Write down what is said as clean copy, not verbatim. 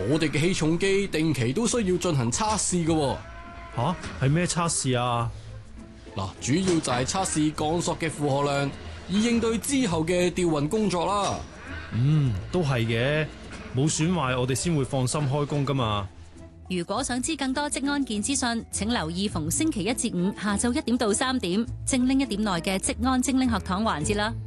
我哋嘅起重機定期都需要進行測試嘅。 吓，係咩測試啊？ 嗱，主要就係測試鋼索嘅負荷量，以應對之後嘅吊運工作啦。 都係嘅，冇損壞我哋先會放心開工噶嘛。 如果想知更多職安健資訊，請留意逢星期一至五下晝1點到3點，精靈1點內嘅職安精靈學堂環節啦。